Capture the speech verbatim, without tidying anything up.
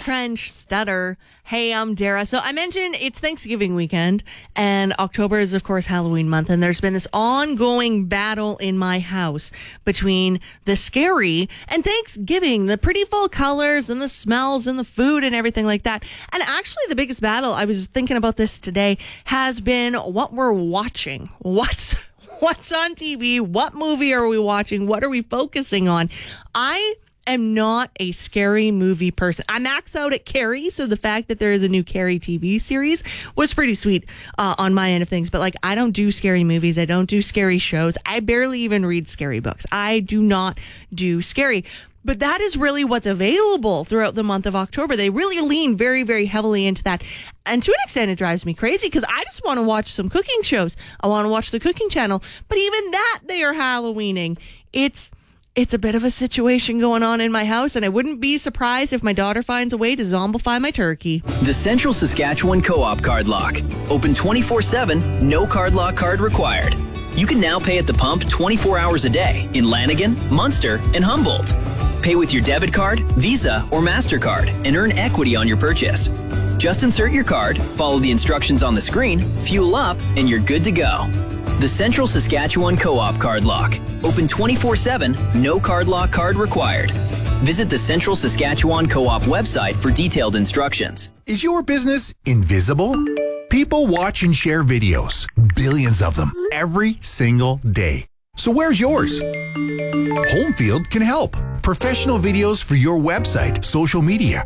Trench Stutter. Hey, I'm Dara. So I mentioned it's Thanksgiving weekend, and October is, of course, Halloween month, and there's been this ongoing battle in my house between the scary and Thanksgiving, the pretty full colors and the smells and the food and everything like that. And actually, the biggest battle, I was thinking about this today, has been what we're watching. What's what's on T V? What movie are we watching? What are we focusing on? I am not a scary movie person. I max out at Carrie, so the fact that there is a new Carrie T V series was pretty sweet uh, on my end of things. But like, I don't do scary movies. I don't do scary shows. I barely even read scary books. I do not do scary. But that is really what's available throughout the month of October. They really lean very, very heavily into that. And to an extent, it drives me crazy because I just want to watch some cooking shows. I want to watch the Cooking Channel. But even that, they are Halloweening. It's It's a bit of a situation going on in my house, and I wouldn't be surprised if my daughter finds a way to zombify my turkey. The Central Saskatchewan Co-op Card Lock. Open twenty-four seven, no card lock card required. You can now pay at the pump twenty-four hours a day in Lanigan, Munster, and Humboldt. Pay with your debit card, Visa, or MasterCard and earn equity on your purchase. Just insert your card, follow the instructions on the screen, fuel up, and you're good to go. The Central Saskatchewan Co-op Card Lock. Open twenty-four seven, no card lock card required. Visit the Central Saskatchewan Co-op website for detailed instructions. Is your business invisible? People watch and share videos, billions of them, every single day. So where's yours? Homefield can help. Professional videos for your website, social media,